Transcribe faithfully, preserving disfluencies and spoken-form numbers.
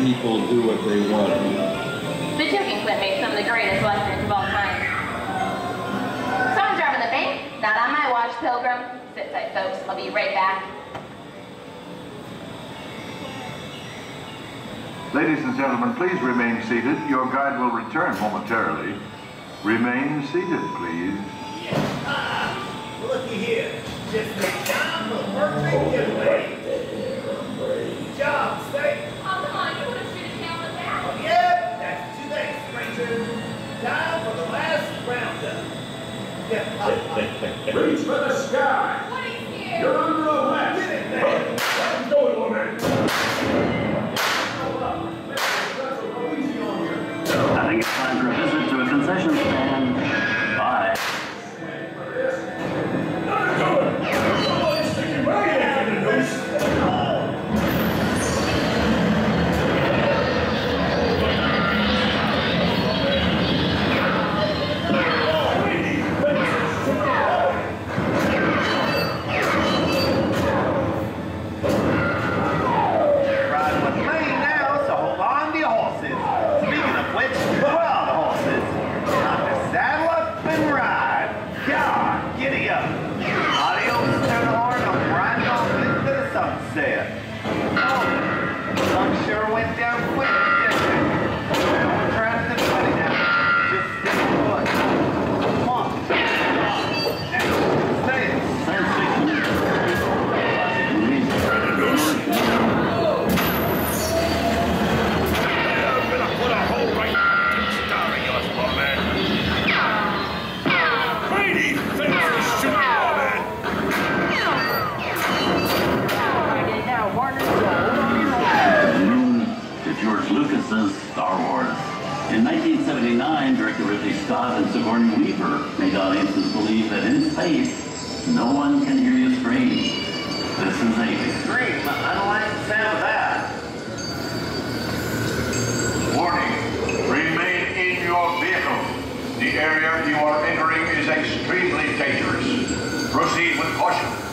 people do what they want. The joking clip made some of the greatest westerns of all time. So I'm driving the bank. Not on my watch, Pilgrim. Sit tight, folks. I'll be right back. Ladies and gentlemen, please remain seated. Your guide will return momentarily. Remain seated, please. Yes. Ah, looky here. Just make time for a birthday giveaway. Good job, State. Oh, come on. You would have shoot a down with that. Oh, yeah, that's too late, stranger. Time for the last roundup. Yeah. Reach for the sky. What is here? You're under arrest. Get it, man. Let's go, woman. I think it's time for a visit to a concession stand. Bye. Somebody's sticking right in the noose. Riding with me now, so hold on to your horses. Speaking of which, where are the horses? Time to saddle up and ride. God, giddy up. Adios, turn the horn, and ride off into the sunset. Oh, sun sure went down quick, didn't it? Don't try to think funny now. Just stay put. Come on. Stay it. Science fiction. I'm gonna put a hole right in the star of yours, poor man. Brady, finish this shit, poor man. Moon to George Lucas's Star Wars. In nineteen seventy-nine, director Ridley Scott and Sigourney Weaver made audiences believe that in space, no one can hear you scream. This is a Scream. I don't like the sound of that. Warning, remain in your vehicle. The area you are entering is extremely dangerous. Proceed with caution.